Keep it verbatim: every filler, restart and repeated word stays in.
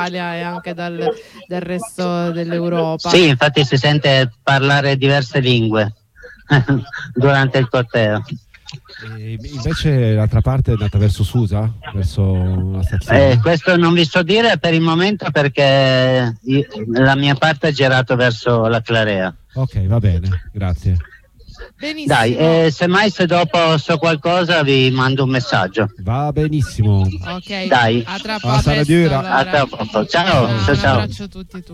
Italia e anche dal, dal resto dell'Europa. Sì, infatti si sente parlare diverse lingue durante il corteo. E invece l'altra parte è andata verso Susa, verso la stazione? Eh, questo non vi so dire per il momento perché io, la mia parte è girato verso la Clarea. Ok, va bene, grazie. Benissimo. Dai, eh, semmai se dopo so qualcosa vi mando un messaggio. Va benissimo. Ok, Dai. a tra Ah, poco. Sara Diura. A tra poco. Ciao, ciao, Un ciao. abbraccio a tutti.